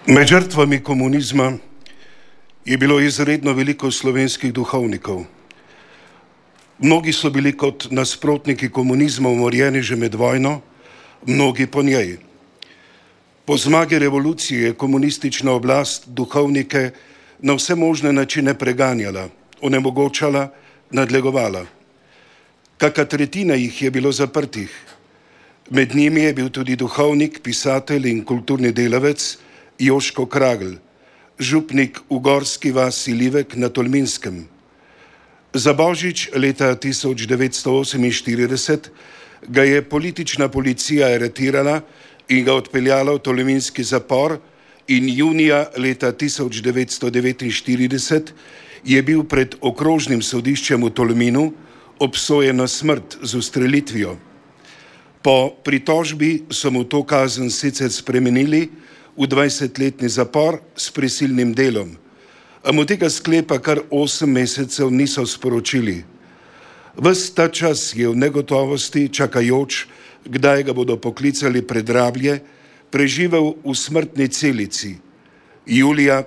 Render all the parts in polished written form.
Med žrtvami komunizma je bilo izredno veliko slovenskih duhovnikov. Mnogi so bili kot nasprotniki komunizma umorjeni že med vojno, mnogi po njej. Po zmagi revolucije je komunistična oblast duhovnike na vse možne načine preganjala, onemogočala, nadlegovala. Kaka tretjina jih je bilo zaprtih. Med njimi je bil tudi duhovnik, pisatelj in kulturni delavec Joško Kragl, župnik v gorski vasi Livek na Tolminskem. Za božič leta 1948 ga je politična policija aretirala in ga odpeljala v tolminski zapor in junija leta 1949 je bil pred okrožnim sodiščem v Tolminu obsojen na smrt z ustrelitvijo. Po pritožbi so mu to kazen sicer spremenili v 20-letni zapor s prisilnim delom, a mu tega sklepa kar 8 mesecev niso sporočili. Ves ta čas je v negotovosti, čakajoč, kdaj ga bodo poklicali pred rablje, preživel v smrtni celici. Julija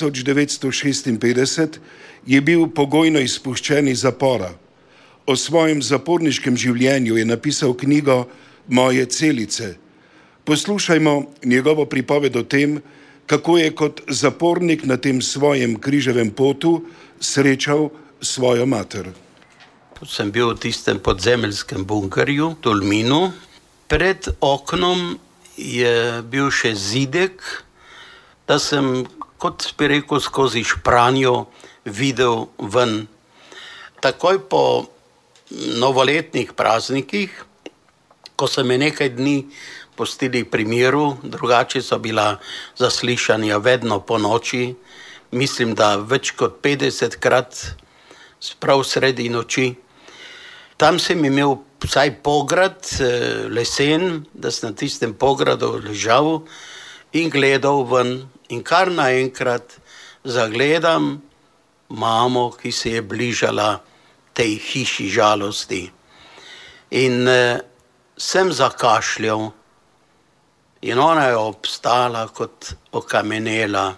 1956 je bil pogojno izpuščen iz zapora. O svojem zaporniškem življenju je napisal knjigo Moje celice. Poslušajmo njegovo pripoved o tem, kako je kot zapornik na tem svojem križevem potu srečal svojo mater. Sem bil v tistem podzemeljskem bunkerju v Tolminu. Pred oknom je bil še zidek, da sem, kot bi rekel, skozi špranjo videl ven. Takoj po novoletnih praznikih, ko so me nekaj dni pustili pri miru, drugače so bila zaslišanja vedno po noči, mislim, da več kot 50-krat prav sredi noči. Tam sem imel vsaj pograd, lesen, da sem na tistem pogradu ležal in gledal ven in kar naenkrat zagledam mamo, ki se je bližala tej hiši žalosti. In sem zakašljal in ona je obstala kot okamenela.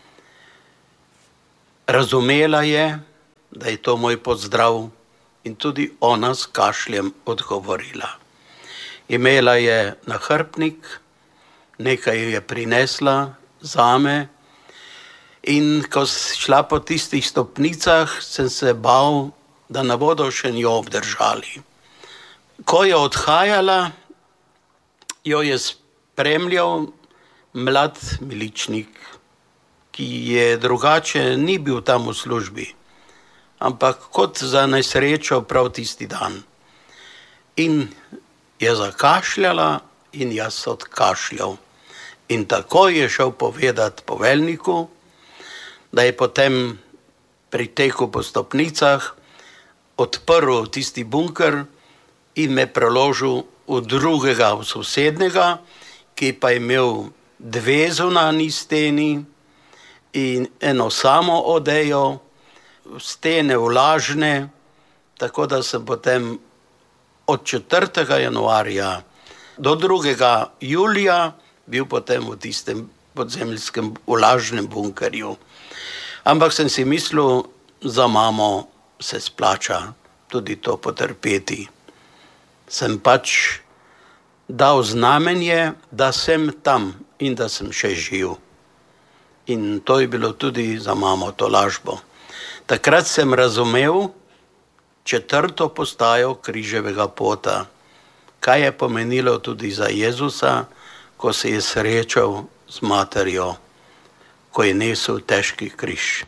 Razumela je, da je to moj pozdrav in tudi ona s kašljem odgovorila. Imela je nahrbtnik, nekaj je prinesla zame in ko šla po tistih stopnicah, sem se bal, da ne bodo še njo obdržali. Ko je odhajala, jo je spremljal mlad miličnik, ki je drugače ni bil tam v službi, ampak kot za nesrečo prav tisti dan. In je zakašljala in jaz odkašljal. In tako je šel povedati poveljniku, da je potem pritekel po stopnicah, odprl tisti bunker in me preložil v drugega, v sosednega, ki pa je imel 2 zunanji steni in eno samo odejo, stene vlažne, tako da sem potem od 4. januarja do 2. julija bil potem v tistem podzemeljskem vlažnem bunkerju. Ampak sem si mislil, za mamo se splača tudi to potrpeti. Sem pač dal znamenje, da sem tam in da sem še živ. In to je bilo tudi za mamo tolažbo. Takrat sem razumel 4. postajo križevega pota, kaj je pomenilo tudi za Jezusa, ko se je srečal z materjo, ko je nesel težki križ.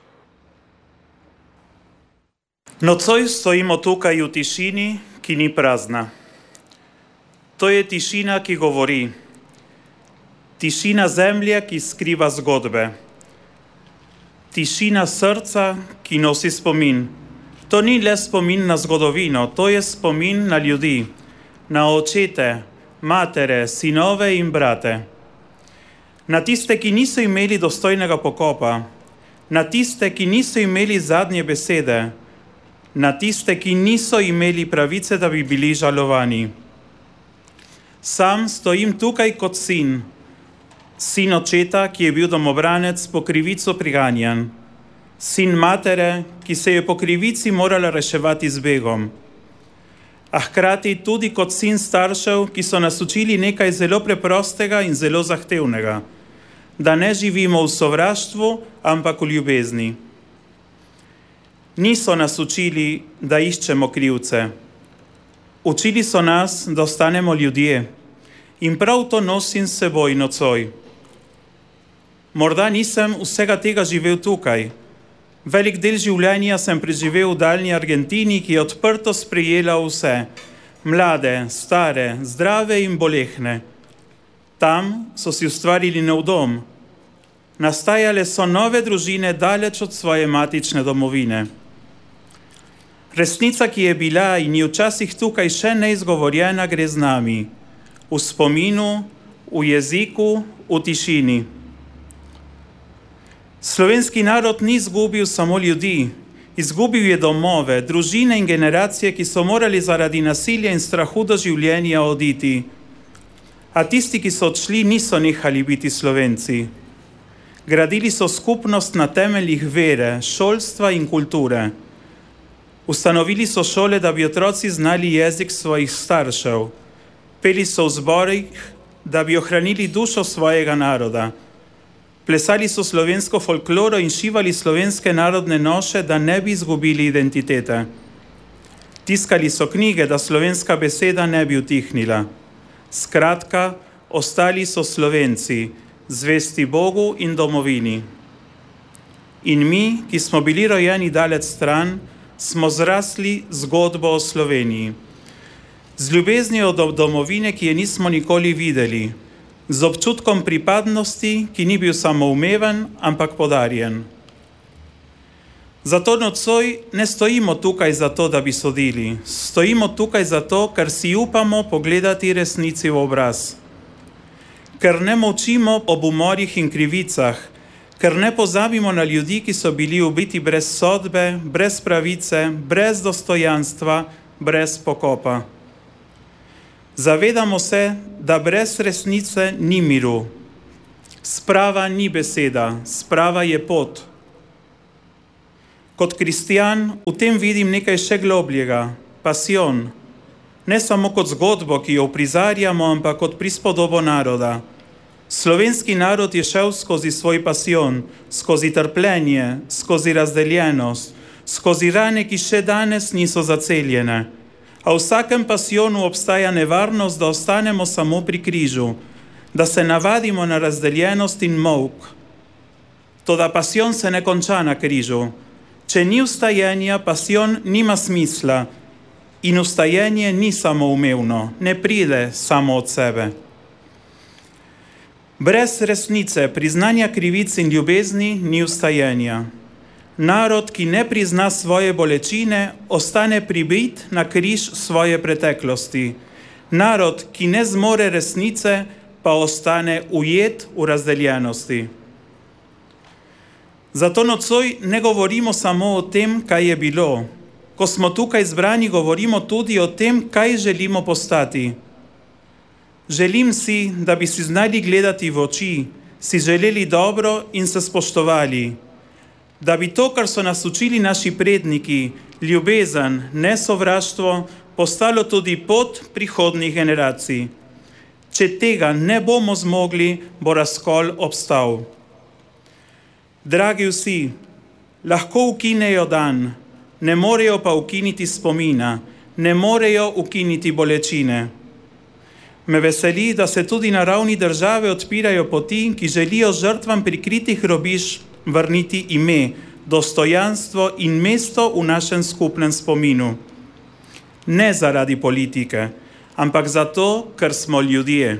Nocoj stojimo tukaj v tišini, ki ni prazna. To je tišina, ki govori. Tišina zemlje, ki skriva zgodbe. Tišina srca, ki nosi spomin. To ni le spomin na zgodovino, to je spomin na ljudi, na očete, matere, sinove in brate. Na tiste, ki niso imeli dostojnega pokopa, na tiste, ki niso imeli zadnje besede, na tiste, ki niso imeli pravice, da bi bili žalovani. Sam stojim tukaj kot sin, sin očeta, ki je bil domobranec, po krivico priganjan, sin matere, ki se je po krivici morala reševati z begom, a hkrati tudi kot sin staršev, ki so nas učili nekaj zelo preprostega in zelo zahtevnega, da ne živimo v sovraštvu, ampak v ljubezni. Niso nas učili, da iščemo krivce. Učili so nas, da ostanemo ljudje, in prav to nosim s seboj nocoj. Morda nisem vsega tega živel tukaj. Velik del življenja sem preživel v daljni Argentini, ki je odprto sprejela vse, mlade, stare, zdrave in bolehne. Tam so si ustvarili nov dom. Nastajale so nove družine daleč od svoje matične domovine. Resnica, ki je bila in je včasih tukaj še neizgovorjena, gre z nami. V spominu, v jeziku, v tišini. Slovenski narod ni izgubil samo ljudi, izgubil je domove, družine in generacije, ki so morali zaradi nasilja in strahu do življenja oditi. A tisti, ki so odšli, niso nehali biti Slovenci. Gradili so skupnost na temeljih vere, šolstva in kulture. Ustanovili so šole, da bi otroci znali jezik svojih staršev. Peli so v zborih, da bi ohranili dušo svojega naroda. Plesali so slovensko folkloro in šivali slovenske narodne noše, da ne bi izgubili identitete. Tiskali so knjige, da slovenska beseda ne bi utihnila. Skratka, ostali so Slovenci, zvesti Bogu in domovini. In mi, ki smo bili rojeni daleč stran, smo zrasli zgodbo o Sloveniji. Z ljubeznijo do domovine, ki je nismo nikoli videli, z občutkom pripadnosti, ki ni bil samoumeven, ampak podarjen. Zato nocoj ne stojimo tukaj zato, da bi sodili. Stojimo tukaj zato, ker si upamo pogledati resnici v obraz. Ker ne molčimo ob umorih in krivicah, ker ne pozabimo na ljudi, ki so bili ubiti brez sodbe, brez pravice, brez dostojanstva, brez pokopa. Zavedamo se, da brez resnice ni miru. Sprava ni beseda, sprava je pot. Kot kristjan v tem vidim nekaj še globljega, pasijon. Ne samo kot zgodbo, ki jo uprizarjamo, ampak kot prispodobo naroda. Slovenski narod je šel skozi svoj pasijon, skozi trpljenje, skozi razdeljenost, skozi rane, ki še danes niso zaceljene. A v vsakem pasijonu obstaja nevarnost, da ostanemo samo pri križu, da se navadimo na razdeljenost in molk. Toda pasijon se ne konča na križu. Če ni vstajenja, pasijon nima smisla in vstajenje ni samoumevno, ne pride samo od sebe. Brez resnice, priznanja krivic in ljubezni ni vstajenja. Narod, ki ne prizna svoje bolečine, ostane pribit na križ svoje preteklosti. Narod, ki ne zmore resnice, pa ostane ujet v razdeljenosti. Zato nocoj ne govorimo samo o tem, kaj je bilo. Ko smo tukaj zbrani, govorimo tudi o tem, kaj želimo postati. Želim si, da bi si znali gledati v oči, si želeli dobro in se spoštovali. Da bi to, kar so nas učili naši predniki, ljubezen, ne sovraštvo, postalo tudi pot prihodnjih generacij. Če tega ne bomo zmogli, bo razkol obstal. Dragi vsi, lahko ukinejo dan, ne morejo pa ukiniti spomina, ne morejo ukiniti bolečine. Me veseli, da se tudi na ravni države odpirajo poti, ki želijo žrtvam prikritih grobišč vrniti ime, dostojanstvo in mesto v našem skupnem spominu. Ne zaradi politike, ampak zato, ker smo ljudje.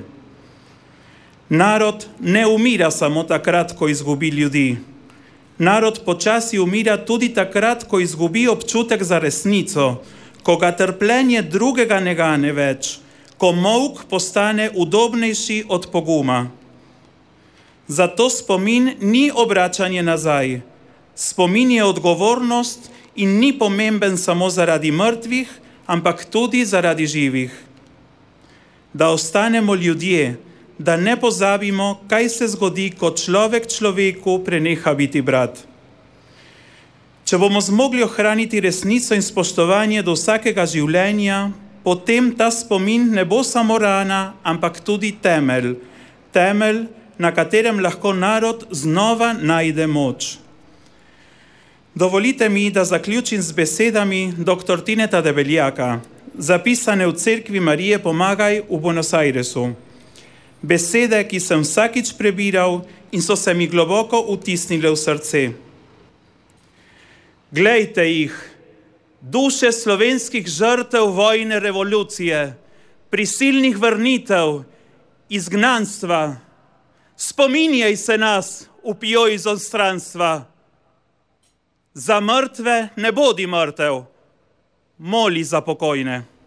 Narod ne umira samo takrat, ko izgubi ljudi. Narod počasi umira tudi takrat, ko izgubi občutek za resnico, ko ga trpljenje drugega ne gane več, ko molk postane udobnejši od poguma. Zato spomin ni obračanje nazaj. Spomin je odgovornost in ni pomemben samo zaradi mrtvih, ampak tudi zaradi živih. Da ostanemo ljudje, da ne pozabimo, kaj se zgodi, ko človek človeku preneha biti brat. Če bomo zmogli ohraniti resnico in spoštovanje do vsakega življenja, potem ta spomin ne bo samo rana, ampak tudi temelj, na katerem lahko narod znova najde moč. Dovolite mi, da zaključim z besedami dr. Tineta Debeljaka, zapisane v Cerkvi Marije Pomagaj v Buenos Airesu. Besede, ki sem vsakič prebiral in so se mi globoko vtisnile v srce. Glejte jih, duše slovenskih žrtev vojne revolucije, prisilnih vrnitev, izgnanstva. Spominjaj se nas, upijo iz odstranstva. Za mrtve ne bodi mrtev, moli za pokojne.